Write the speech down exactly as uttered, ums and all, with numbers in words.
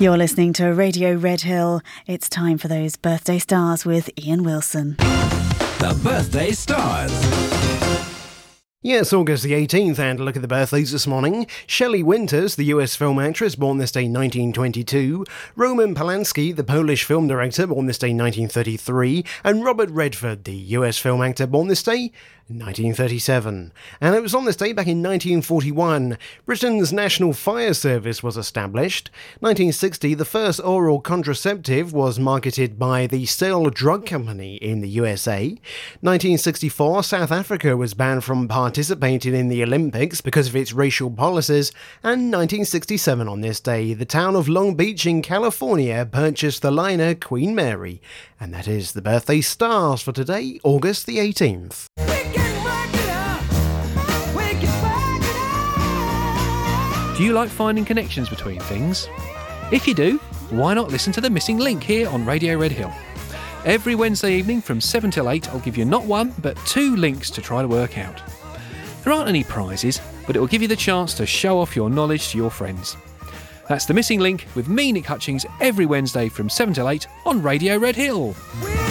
You're listening to Radio Red Hill. It's time for those birthday stars with Ian Wilson. The Birthday Stars. Yes, August the eighteenth, and a look at the birthdays this morning. Shelley Winters, the U S film actress, born this day nineteen twenty-two. Roman Polanski, the Polish film director, born this day nineteen thirty-three. And Robert Redford, the U S film actor, born this day nineteen thirty-seven. And it was on this day back in nineteen forty-one, Britain's National Fire Service was established. nineteen sixty, the first oral contraceptive was marketed by the Sale Drug Company in the U S A. nineteen sixty-four, South Africa was banned from participating in the Olympics because of its racial policies. And nineteen sixty-seven, on this day, the town of Long Beach in California purchased the liner Queen Mary. And that is the birthday stars for today, August the eighteenth. Do you like finding connections between things? If you do, why not listen to The Missing Link here on Radio Red Hill? Every Wednesday evening from seven till eight, I'll give you not one, but two links to try to work out. There aren't any prizes, but it will give you the chance to show off your knowledge to your friends. That's The Missing Link with me, Nick Hutchings, every Wednesday from seven till eight on Radio Red Hill.